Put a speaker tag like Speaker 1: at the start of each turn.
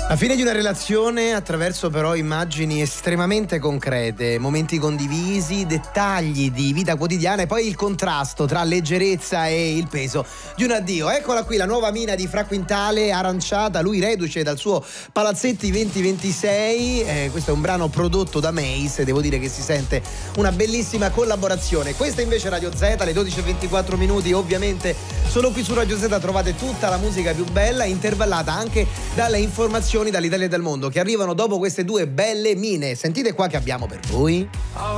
Speaker 1: La fine di una relazione attraverso però immagini estremamente concrete, momenti condivisi, dettagli di vita quotidiana e poi il contrasto tra leggerezza e il peso di un addio. Eccola qui la nuova Mina di Fra Quintale, Aranciata, lui reduce dal suo Palazzetti 2026. Questo è un brano prodotto da Mace, devo dire che si sente una bellissima collaborazione. Questa invece è Radio Z, alle 12:24 minuti, ovviamente solo qui su Radio Z trovate tutta la musica più bella, intervallata anche dalle informazioni dall'Italia e dal mondo che arrivano dopo queste due belle mine. Sentite qua che abbiamo per voi.